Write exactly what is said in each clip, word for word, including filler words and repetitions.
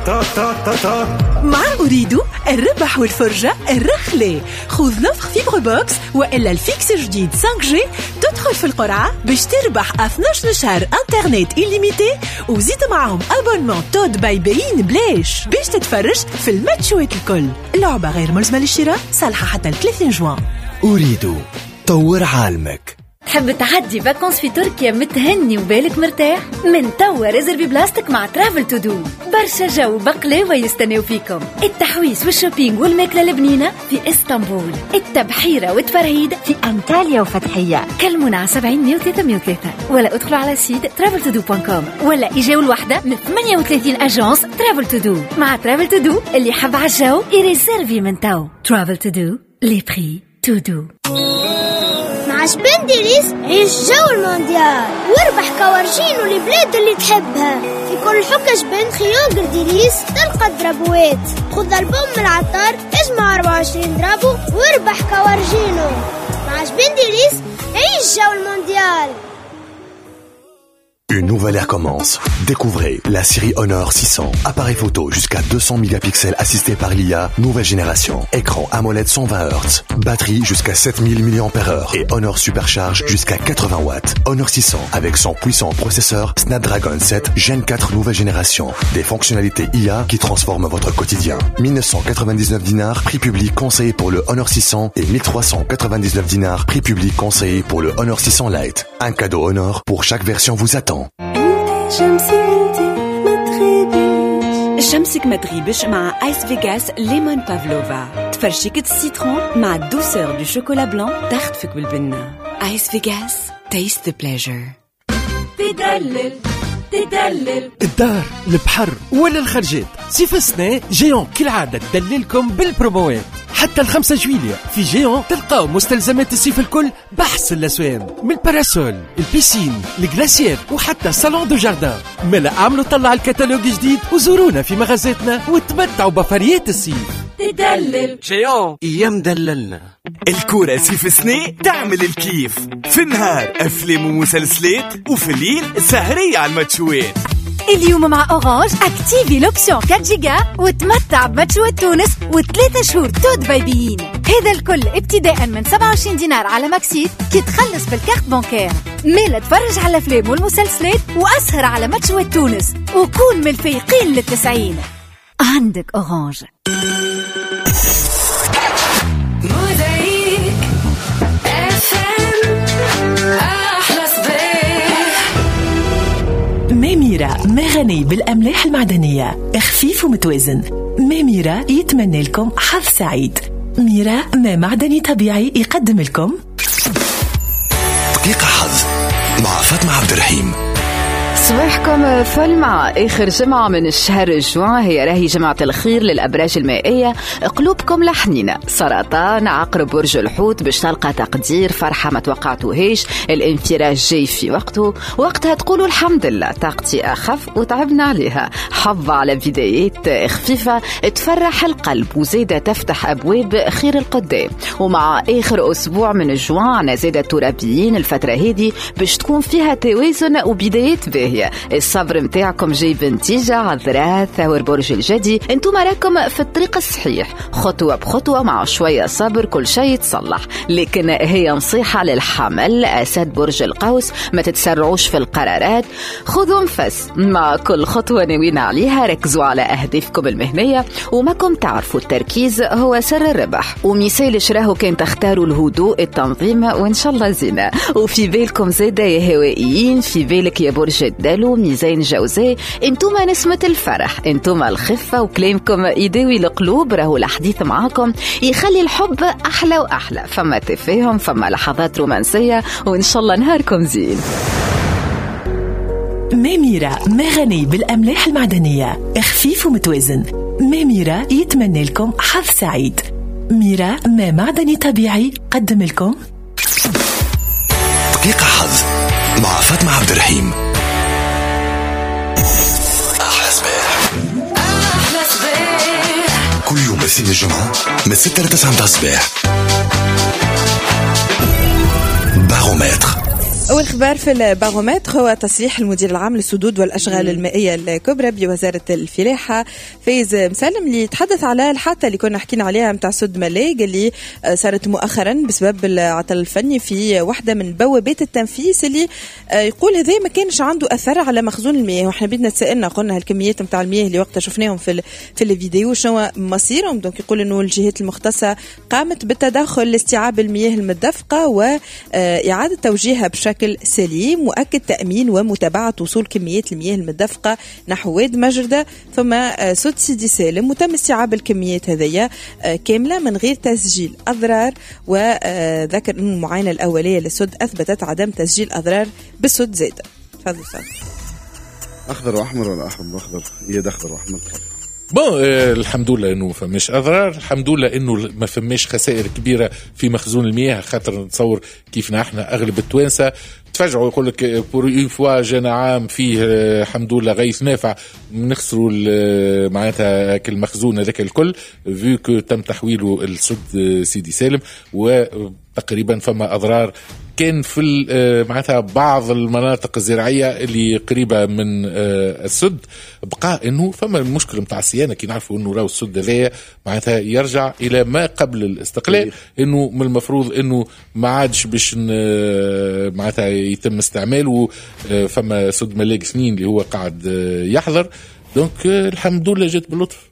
مع أريد الربح والفرجة الرخلة. خذ نفخ فيبر بوكس وإلا الفيكس جديد خمسة جي، تدخل في القرعة باش تربح اثناشر شهر انترنت إليميتي، وزيد معهم أبونمون تود باي بين بلاش باش تتفرج في الماتشوات الكل. اللعبة غير ملزمة للشراء، صالحة حتى ثلاثين جوان. أريد طور عالمك. تحب تعدي فاكونس في تركيا متهني وبالك مرتاح؟ من توا ريزرفي بلاستيك مع ترافل تو دو. برشا جو بقلاوة يستناو فيكم، التحويس والشوبينج والماكلة البنينة في اسطنبول، التبحيرة والتفرهيد في أنطاليا وفتحية. كلمونا على سبعين مية وثلاثة مية وثلاثة ولا ادخلوا على سيد ترافل تو دو دوت كوم ولا إجاو الوحدة من ثمانية وثلاثين أجانس ترافل تو دو. مع ترافل تو دو اللي يحب عالجو يريزرفي من تو. ترافل تو دو، لي بري تو دو. مع شبين ديليس عيش جو المونديال واربح كوارجين والبلاد اللي تحبها. في كل حكة شبين خيوق ديليس تلقى درابوات. خذ البوم من العطار، اجمع أربعة وعشرين درابو واربح كوارجينو. مع شبين ديليس عيش جو المونديال. Une nouvelle ère commence. Découvrez la série Honor six cents. Appareil photo jusqu'à deux cents mégapixels assisté par l'I A, nouvelle génération. Écran AMOLED cent vingt hertz. Batterie jusqu'à sept mille milliampères heure. Et Honor Supercharge jusqu'à quatre-vingts watts. Honor six cents avec son puissant processeur Snapdragon sept Gen quatre nouvelle génération. Des fonctionnalités I A qui transforment votre quotidien. mille neuf cent quatre-vingt-dix-neuf dinars, prix public conseillé pour le Honor six cents et mille trois cent quatre-vingt-dix-neuf dinars, prix public conseillé pour le Honor six cents Lite. Un cadeau Honor pour chaque version vous attend. شمسك ما تغيبش مع آيس فيغاس ليمون بافلوفا. تفرشيكة السيترون مع الدوسور دو شوكولا بلان تخطفك بالبنة. آيس فيغاس taste the pleasure. تدلل تدلل الدار، البحر ولا الخرجات، سيف السنة جيون كالعادة تدللكم بالبروموات. حتى الخمسة جويلية في جيون تلقاو مستلزمات الصيف الكل بحث الأسوان، من الباراسول، البيسين، الجلاسير وحتى صالون دو جاردان. ملا عملوا طلع الكتالوج جديد وزورونا في مغازاتنا وتمتعوا بفريات الصيف. تدلل جيون ايام دللنا. الكورة سيف سنة تعمل الكيف، في النهار أفلام ومسلسلات وفي الليل سهرية على الماتشوات. اليوم مع أورانج اكتيفي لوبسيون أربعة جيجا وتمتع بماتشوات تونس وثلاثة شهور تود بايبيين. هذا الكل ابتداء من سبعة وعشرين دينار على ماكسيت كي تخلص بالكارت بانكير. ميلا تفرج على الأفلام والمسلسلات وأسهر على ماتشوات تونس وكون من الفايقين للتسعين. عندك أورانج. ميميرا ما غني بالأملاح المعدنية، خفيف ومتوازن. ميميرا يتمنى لكم حظ سعيد. ميرا ما معدني طبيعي يقدم لكم دقيقة حظ مع فاطمة عبد الرحيم. صباحكم فل مع آخر جمعة من الشهر جوان، هي راهي جمعة الخير للأبراج المائية. قلوبكم لحنينة، سرطان، عقرب، برج الحوت، باش تلقى تقدير، فرحة ما توقعتوهاش، الانفراج جاي في وقته، وقتها تقولوا الحمد لله طاقتي أخف وتعبنا عليها. حظ على بدايات خفيفة تفرح القلب وزيدة تفتح أبواب خير القدام. ومع آخر أسبوع من الجوان زيدة الترابيين، الفترة هذه باش تكون فيها توازن وبدايات باهية. الصبر متاعكم جايب نتيجة. عذراء، ثور، برج الجدي، انتم راكم في الطريق الصحيح، خطوة بخطوة مع شوية صبر كل شيء يتصلح. لكن هي نصيحة للحمل، أسد، برج القوس، ما تتسرعوش في القرارات، خذوا نفس مع كل خطوة ناويين عليها. ركزوا على أهدافكم المهنية وماكم تعرفوا التركيز هو سر الربح. ومثال شراهو كان تختاروا الهدوء، التنظيم، وإن شاء الله زينة. وفي بالكم زيادة يا هوائيين، في بالك يا برج الدلو، ميزان جوزاء، انتوما نسمة الفرح، انتوما الخفة، وكلامكم يداوي القلوب. راهو الحديث معاكم يخلي الحب أحلى وأحلى، فما تفاهم، فما لحظات رومانسية، وإن شاء الله نهاركم زين. ميميرا ما غني بالأملاح المعدنية، خفيف ومتوازن. ميميرا يتمنى لكم حظ سعيد. ميرا ما معدني طبيعي قدم لكم دقيقة حظ مع فاطمة عبد الرحيم. كل يوم اثنين الجمعة من ستة لتسعة متاع الصباح. بارومتر أول خبر في البارومتر هو تصريح المدير العام للسدود والأشغال المائية الكبرى بوزارة الفلاحة فايز مسلم اللي تحدث على الحادثة اللي كنا حكينا عليها متاع سد ملاق اللي صارت مؤخرا بسبب العطل الفني في واحدة من بوابات التنفيس اللي يقول هذا ما كانش عنده أثر على مخزون المياه. وإحنا بدنا تسألنا قلنا هالكميات متاع المياه اللي وقتها شفناهم في في الفيديو شنو مصيرهم. دونك يقول إنه الجهات المختصة قامت بالتدخل لاستيعاب المياه المدفقة وإعادة توجيهها بشكل سليم، مؤكد تأمين ومتابعة وصول كميات المياه المدفقة نحو واد مجردة ثم سد سيدي سالم، وتم استيعاب الكميات هذية كاملة من غير تسجيل أضرار. وذكر أن المعاينة الأولية للسد أثبتت عدم تسجيل أضرار بالسد زيادة. تفضل صار أخضر وأحمر ولا أحمر وأخضر؟ يد أخضر وأحمر. بون آه الحمد لله انه فماش اضرار، الحمد لله انه ما فماش خسائر كبيره في مخزون المياه، خاطر نتصور كيف احنا اغلب التوانسه تفاجئوا يقول لك بور اون فوا جانا عام فيه الحمد لله غيث نافع نخسروا معناتها كل المخزون هذاك الكل فيو كو تم تحويله السد سيدي سالم، وتقريبا فما اضرار كان في معناتها بعض المناطق الزراعيه اللي قريبه من السد. بقى انه فما المشكله نتاع الصيانه كي نعرفوا انه راهو السد هذايا معناتها يرجع الى ما قبل الاستقلال، انه من المفروض انه ما عادش باش معناتها يتم استعماله. فما سد ملاق سنين اللي هو قاعد يحضر، دونك الحمد لله جات باللطف.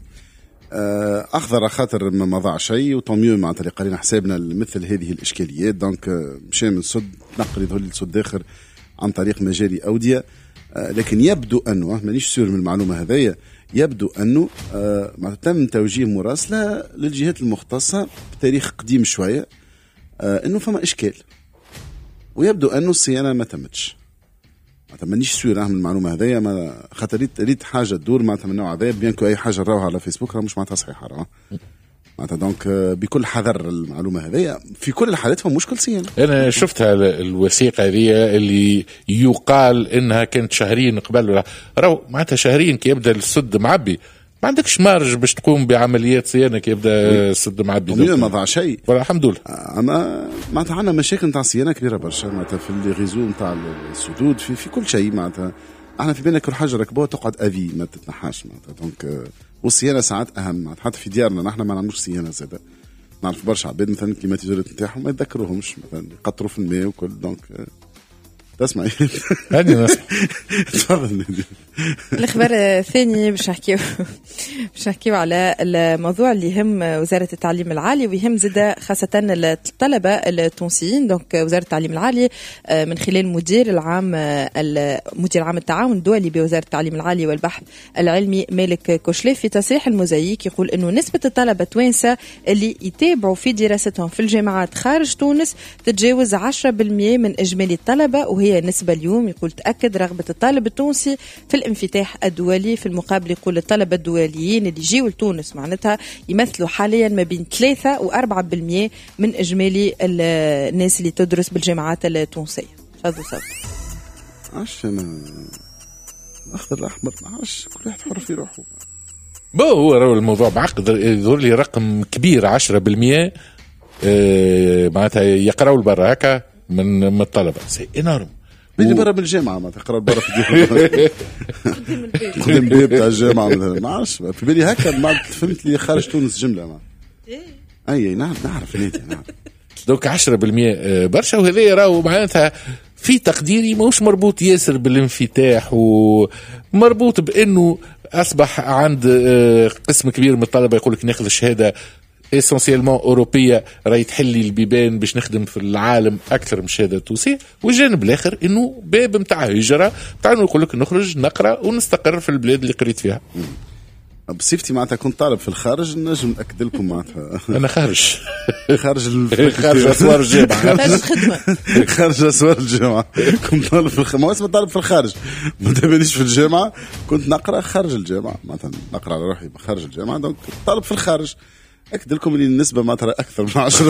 أخضر خاطر ما ضاع شيء وطميو مع اللي قرينا حسابنا مثل هذه الإشكاليات، دونك مشى من سد نقل يظهر للسد آخر عن طريق مجاري أودية. لكن يبدو أنه مانيش سور من المعلومة هذية، يبدو أنه ما تم توجيه مراسلة للجهات المختصة بتاريخ قديم شوية أنه فما إشكال، ويبدو أنه الصيانة ما تمتش. ما مانيش سور من المعلومة هذية، ما خاطر ريت حاجة تدور معناتها من النوع هذا، بيان كو أي حاجة نراوها على فيسبوك راه مش معناتها صحيحة راه معناتها. دونك بكل حذر المعلومة هذية في كل الحالات فما مشكل صيانة. أنا شفتها الوثيقة هذه اللي يقال إنها كانت شهرين قبل، راهو معناتها شهرين كي يبدأ السد معبي ما عندكش مارج باش تقوم بعمليات صيانة كي يبدا السد معبي. ما ضاع شيء الحمد لله. اما معناتها عندنا مشاكل نتاع صيانة كبيرة برشا معناتها في الريزو نتاع السدود في في كل شيء. معناتها احنا في بالنا كل حاجة ركبوها تقعد أذي ما تتنحاش معناتها. دونك والصيانة ساعات أهم، حتى في ديارنا نحن ما نعملوش صيانة زادة. نعرف برشا عباد مثلا الكليماتيزورات نتاعهم ما يتذكروهمش مثلا يقطروا في الماء وكل. دونك تسمعي هذه ناس تفضل. الخبر الثاني باش نحكيو باش نحكيو على الموضوع اللي يهم وزارة التعليم العالي ويهم زاده خاصة الطلبة التونسيين. دونك وزارة التعليم العالي من خلال مدير العام مدير عام التعاون الدولي بوزارة التعليم العالي والبحث العلمي مالك كوشليف في تصريح الموزايك يقول انه نسبة الطلبة التوانسة اللي يتابعوا في دراستهم في الجامعات خارج تونس تتجاوز عشرة بالمئة من اجمالي الطلبة، وهي نسبة اليوم يقول تأكد رغبة الطالب التونسي في الانفتاح الدولي. في المقابل يقول الطلبة الدوليين اللي يجيوا لتونس معناتها يمثلوا حاليا ما بين ثلاثة وأربعة بالمئة من إجمالي الناس اللي تدرس بالجامعات التونسية. تفضل صوت. عش أنا أخضر الأحمر عش كل واحد حر في روحه. بو هو راهو الموضوع معقد، يظهر لي رقم كبير عشرة بالمئة اه معناتها يقرأوا البرا هكا من من الطلبة سي انارم اللي برا من الجامعه ما تقرا برا في الديار قدام الباب تاع الجامعه مثلا ما عرفش في بالي هكا ما فهمت لي خارج تونس جمله ما اي نعم نعرف نيتي نعم. دوك عشرة بالمئة برشا، وهذا راهو معناتها في تقديري ماهوش مربوط ياسر بالانفتاح ومربوط بانه اصبح عند قسم كبير من الطلبه يقول لك ناخذ الشهاده اسونسيالمون اوروبيه راهي تحلي البيبان باش نخدم في العالم اكثر من الشهاده التونسيه، والجانب الاخر انه باب نتاع هجره نتاع يقول لك نخرج نقرا ونستقر في البلاد اللي قريت فيها. بصفتي معناتها كنت طالب في الخارج نجم ناكد لكم معناتها انا خارج خارج خارج اسوار الجامعه خارج الخدمه خارج اسوار الجامعه كنت طالب في الخ... ما اسمه طالب في الخارج ما تبانيش في الجامعه، كنت نقرا خارج الجامعه معناتها نقرا على روحي خارج الجامعه، دونك طالب في الخارج أكد لكم اللي النسبة ما ترى أكثر من عشرة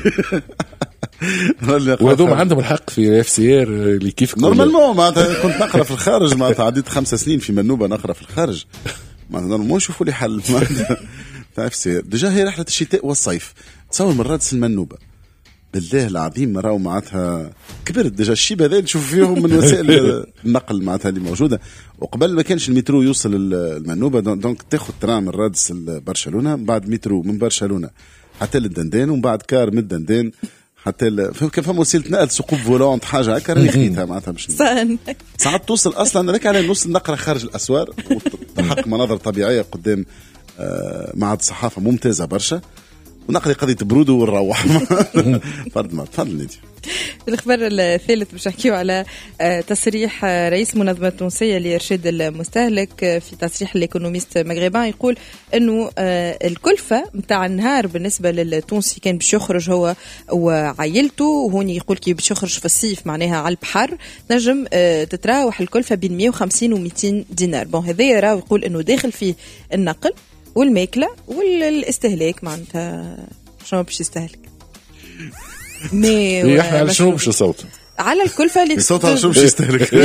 وهذوم عندهم الحق في اف سي ار اللي كيف نورمالمون معناتها كنت نقرا في الخارج معناتها عديت خمسة سنين في منوبة نقرا في الخارج معناتها مو نشوفوا لي حل معناتها اف سي ار ديجا هي رحلة الشتاء والصيف تصور مرات المنوبة بالله العظيم راهو معناتها كبرت ديجا الشيب هذا نشوف فيهم من وسائل النقل معناتها اللي موجوده. وقبل ما كانش المترو يوصل المنوبه، دونك تاخذ ترام من رادس لبرشلونه، بعد مترو من برشلونه حتى للدندان، ومن بعد كار من الدندان حتى ل... كان فما وسيله نقل ثقوب فولونت حاجه هكا راني خديتها معناتها مش ساعات توصل اصلا هذاك على نص النقره خارج الاسوار، وتحقق مناظر طبيعيه قدام معهد الصحافه ممتازه برشا، ونقضي قضيه برودو ونروح. تفضل تفضل نيدي. الخبر الثالث باش نحكيو على تصريح رئيس منظمة تونسية لإرشاد المستهلك. في تصريح الإيكونوميست مغربان يقول أنه الكلفة متاع النهار بالنسبة للتونسي كان باش يخرج هو وعائلته، وهوني يقول كي باش يخرج في الصيف معناها على البحر نجم تتراوح الكلفة بين مية وخمسين و مئتين دينار. بون هذا يرى ويقول أنه داخل فيه النقل والماكلة والاستهلاك، معناتها شنو باش يستهلك مي احنا على شنو باش نصوت على الكلفه اللي صوت على شنو باش يستهلك.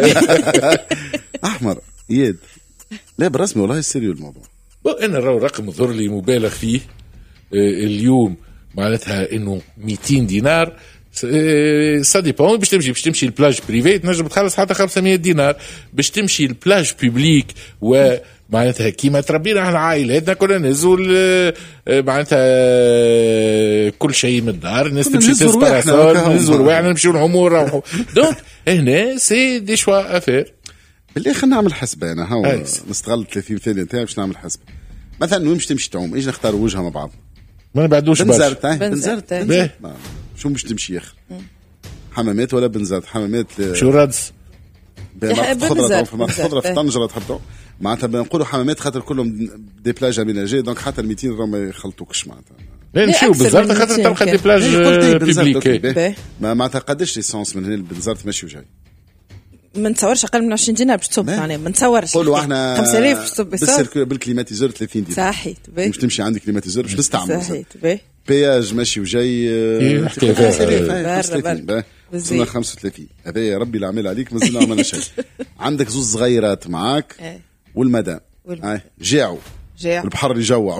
احمر يد لا برسمي والله سيريو الموضوع. انا راهو رقم ظهر لي مبالغ فيه اليوم، معناتها انه مئتين دينار سا ديبون. باش تمشي باش تمشي البلاج بريفي تنجم تخلص حتى خمسمية دينار، باش تمشي البلاج بيبليك و معناتها كيما تربينا على عائلاتنا كنا نزول معناتها كل شيء من الدار، الناس تمشي تسباراسون نزول واحنا نمشيو العمور. دونك هنا سي دي شوا افير. بالله خلينا نعمل حسبه انا هاو نستغل ثلاثين ثانيه نتاعي باش نعمل حسبه. مثلا وين باش تمشي تعوم ايش نختار وجهه مع بعض ما نبعدوش بنزرت بنزرت شو باش تمشي يا اخي حمامات ولا بنزرت حمامات شو رادس خضره خضره في طنجره تحطوا معناتها بنقولوا حمامات خاطر كلهم دي بلاج اميناجي دونك حتى ال مئتين راه ما يخلطوكش معناتها. لا نمشيو بالزرت خاطر تلقى دي بلاج بيبليك معناتها قداش ليسونس من هنا البنزرت ماشي وجاي ما نتصورش اقل من عشرين دينار باش تصب معناها ما نتصورش قولوا احنا خمسة آلاف باش تصب بالسيركل بالكليماتيزور ثلاثين دينار صحيح مش تمشي عندك كليماتيزور باش تستعمل صحيح بياج ماشي وجاي حكايه وصلنا خمسة وثلاثين. هذا يا ربي اللي عمل عليك مازلنا عملنا شيء. عندك زوز صغيرات معاك والمدام جاعوا البحر يجوع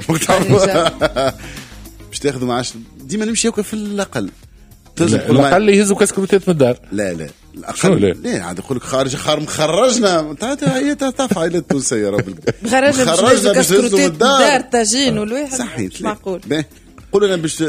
باش تاخذوا معاش ديما نمشي هكا في الاقل الاقل يهزوا كاسكروتات من الدار. لا لا الاقل لا عاد يقول لك خارج خار مخرجنا تاع هي تاع عائله تونسيه يا رب مخرجنا باش كاسكروتات الدار طاجين والواحد صحيح معقول قولوا لنا باش